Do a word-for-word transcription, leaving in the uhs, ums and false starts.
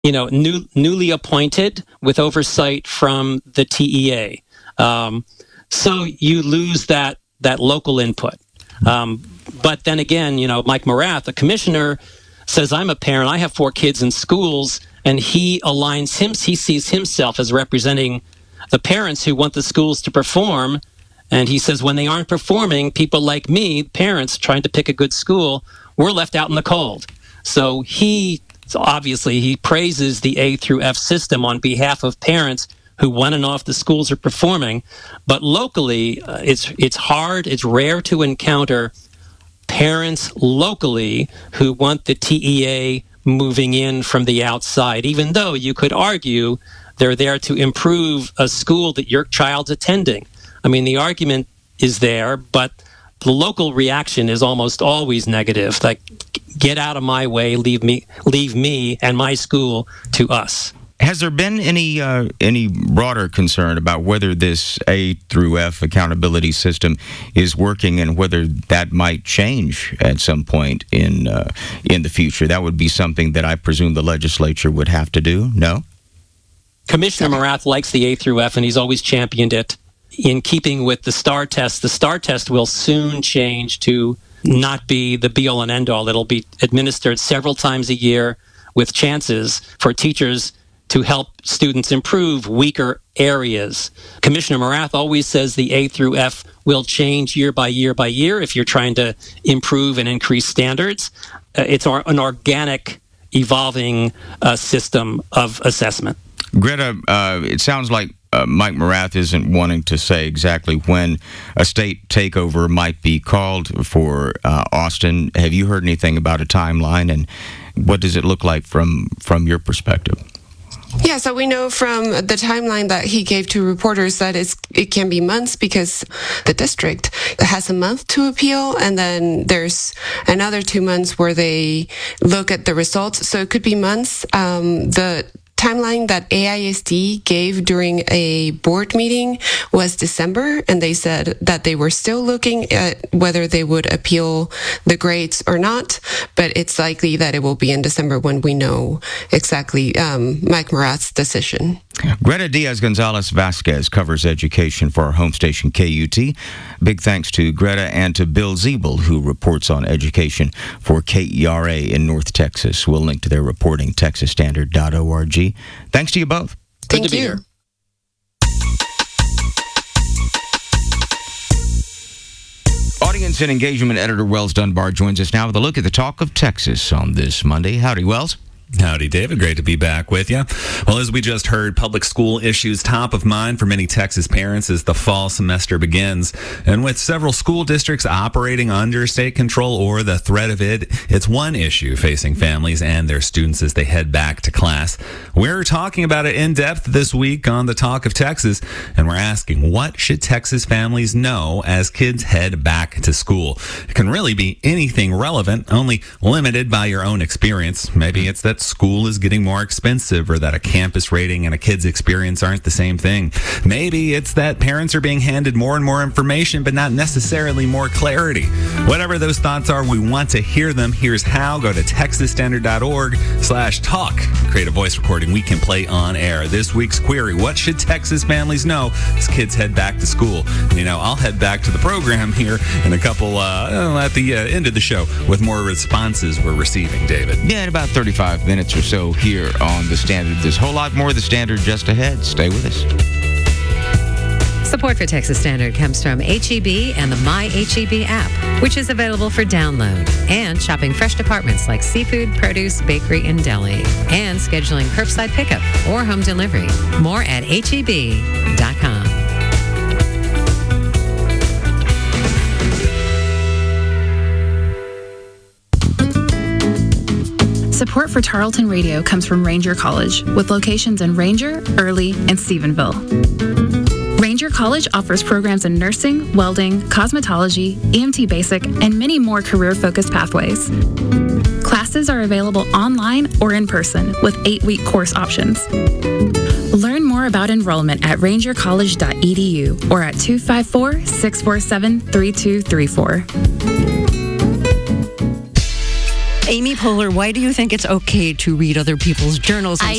you know, new, newly appointed with oversight from the T E A. Um, so you lose that that local input. Um, but then again, you know, Mike Morath, the commissioner, says, I'm a parent, I have four kids in schools, and he aligns him, he sees himself as representing the parents who want the schools to perform. And he says, when they aren't performing, people like me, parents trying to pick a good school, we're left out in the cold. So he, so obviously, he praises the A through F system on behalf of parents who want to know if the schools are performing. But locally, uh, it's it's hard, it's rare to encounter parents locally who want the T E A moving in from the outside, even though you could argue they're there to improve a school that your child's attending. I mean, the argument is there, but the local reaction is almost always negative. Like, get out of my way, leave me, leave me and my school to us. Has there been any uh, any broader concern about whether this A through F accountability system is working and whether that might change at some point in uh, in the future? That would be something that I presume the legislature would have to do. No? Commissioner Morath likes the A through F, and he's always championed it. In keeping with the STAR test, the STAR test will soon change to not be the be-all and end-all. It'll be administered several times a year with chances for teachers to help students improve weaker areas. Commissioner Morath always says the A through F will change year by year by year if you're trying to improve and increase standards. Uh, it's an organic, evolving uh, system of assessment. Greta, uh, it sounds like uh, Mike Morath isn't wanting to say exactly when a state takeover might be called for uh, Austin. Have you heard anything about a timeline, and what does it look like from, from your perspective? Yeah, so we know from the timeline that he gave to reporters that it's, it can be months because the district has a month to appeal, and then there's another two months where they look at the results. So it could be months. Um, the timeline that A I S D gave during a board meeting was December, and they said that they were still looking at whether they would appeal the grades or not, but it's likely that it will be in December when we know exactly um, Mike Morath's decision. Greta Diaz-Gonzalez Vasquez covers education for our home station K U T. Big thanks to Greta and to Bill Ziebel, who reports on education for K E R A in North Texas. We'll link to their reporting, texas standard dot org. Thanks to you both. Thank Good to you. be here. Audience and engagement editor Wells Dunbar joins us now with a look at the talk of Texas on this Monday. Howdy, Wells. Howdy, David. Great to be back with you. Well, as we just heard, public school issues top of mind for many Texas parents as the fall semester begins. And with several school districts operating under state control or the threat of it, it's one issue facing families and their students as they head back to class. We're talking about it in depth this week on the Talk of Texas, and we're asking, what should Texas families know as kids head back to school? It can really be anything relevant, only limited by your own experience. Maybe it's that school is getting more expensive, or that a campus rating and a kid's experience aren't the same thing. Maybe it's that parents are being handed more and more information, but not necessarily more clarity. Whatever those thoughts are, we want to hear them. Here's how. Go to texas standard dot org slash talk. Create a voice recording we can play on air. This week's query: what should Texas families know as kids head back to school? And, you know, I'll head back to the program here in a couple, uh, at the uh, end of the show with more responses we're receiving, David. Yeah, in about thirty-five minutes or so here on The Standard. There's a whole lot more of The Standard just ahead. Stay with us. Support for Texas Standard comes from H E B and the My H E B app, which is available for download, and shopping fresh departments like seafood, produce, bakery, and deli, and scheduling curbside pickup or home delivery. More at H E B dot com. Support for Tarleton Radio comes from Ranger College, with locations in Ranger, Early, and Stephenville. Ranger College offers programs in nursing, welding, cosmetology, E M T basic, and many more career-focused pathways. Classes are available online or in person with eight-week course options. Learn more about enrollment at ranger college dot e d u or at two five four, six four seven, three two three four. Amy Poehler, why do you think it's okay to read other people's journals and I